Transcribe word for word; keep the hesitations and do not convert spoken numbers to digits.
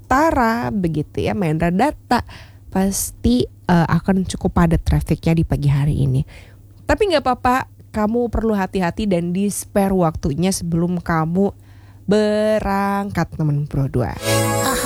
Utara begitu ya, Mahendra Data, pasti uh, akan cukup padat trafiknya di pagi hari ini. Tapi nggak apa-apa, kamu perlu hati-hati dan di spare waktunya sebelum kamu berangkat teman Pro dua.